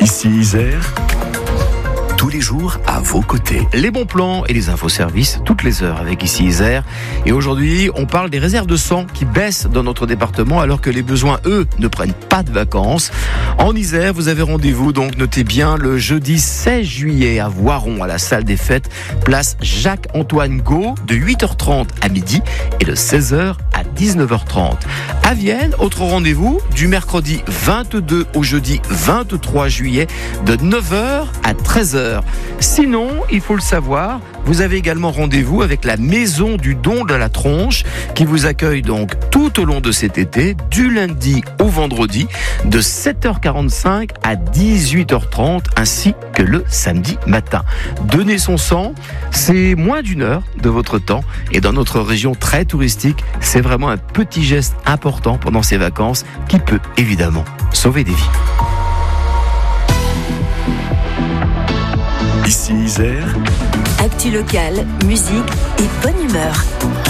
Ici Isère, tous les jours à vos côtés. Les bons plans et les infoservices toutes les heures avec Ici Isère. Et aujourd'hui, on parle des réserves de sang qui baissent dans notre département alors que les besoins, eux, ne prennent pas de vacances. En Isère, vous avez rendez-vous, donc notez bien, le jeudi 16 juillet à Voiron, à la salle des fêtes, place Jacques-Antoine Gault, de 8h30 à midi et de 16h à 19h30. À Vienne, autre rendez-vous, du mercredi 22 au jeudi 23 juillet, de 9h à 13h. Sinon, il faut le savoir, vous avez également rendez-vous avec la Maison du Don de la Tronche qui vous accueille donc tout au long de cet été, du lundi au vendredi, de 7h45 à 18h30, ainsi que le samedi matin. Donner son sang, c'est moins d'une heure de votre temps et dans notre région très touristique, c'est vraiment un petit geste important pendant ces vacances qui peut évidemment sauver des vies. Ici Isère, Actu locale, musique et bonne humeur.